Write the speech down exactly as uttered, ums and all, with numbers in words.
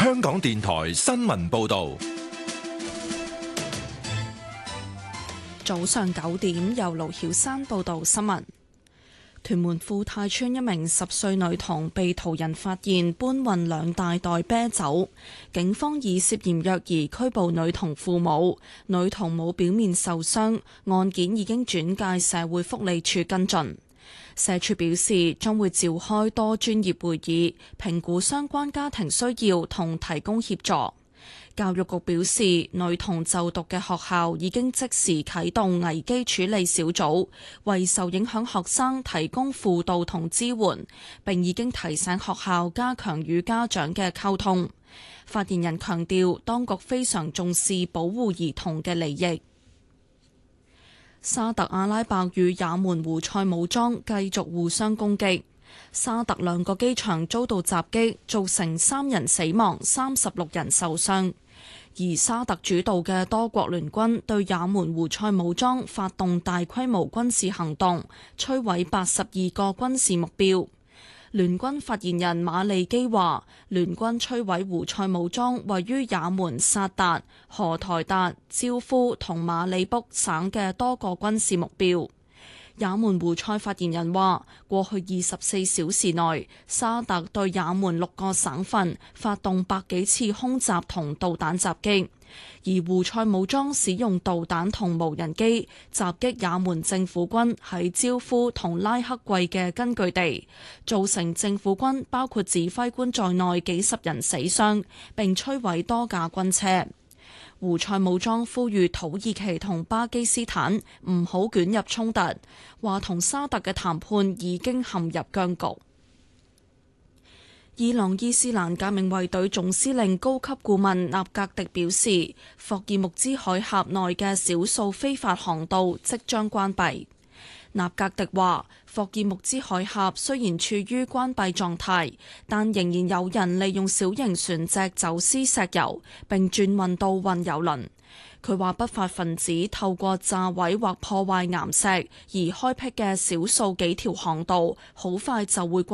香港電台新聞報道。 早上九點，由盧曉山報道新聞。屯門富泰邨一名十歲女童被途人發現搬運兩大袋啤酒，警方以涉嫌虐兒拘捕女童父母，女童冇表面受傷，案件已經轉介社會福利署跟進。社署表示將會召開多專業會議，評估相關家庭需要同提供協助。教育局表示，女童就讀嘅學校已經即時啟動危機處理小組，為受影響學生提供輔導同支援，並已經提醒學校加強與家長嘅溝通。發言人強調，當局非常重視保護兒童嘅利益。沙特阿拉伯與也門胡塞武裝繼續互相攻擊，沙特兩個機場遭到襲擊，造成三人死亡、三十六人受傷。而沙特主導嘅多國聯軍對也門胡塞武裝發動大規模軍事行動，摧毀八十二個軍事目標。聯軍發言人馬利基話，聯軍摧毀胡塞武裝位於也門薩達、荷台達、焦夫同馬里卜省嘅多個軍事目標。也門胡塞發言人話，過去二十四小時內，沙特對也門六個省份發動百幾次空襲同導彈襲擊，而胡塞武裝使用導彈同無人機襲擊也門政府軍喺焦夫同拉克季嘅根據地，造成政府軍包括指揮官在內幾十人死傷，並摧毀多架軍車。胡塞武裝呼籲土耳其同巴基斯坦唔好捲入衝突，話同沙特嘅談判已經陷入僵局。伊朗伊斯蘭革命衛隊總司令高級顧問納格迪表示，霍爾木茲海峽內嘅少數非法航道即將關閉。納格迪話，霍爾木茲海峽雖然處於關閉狀態，但仍然有人利用小型船隻走私石油，並轉運到運油輪。佢話不法分子透過炸毀或破壞岩石而開闢嘅少數幾條航道，好快就會關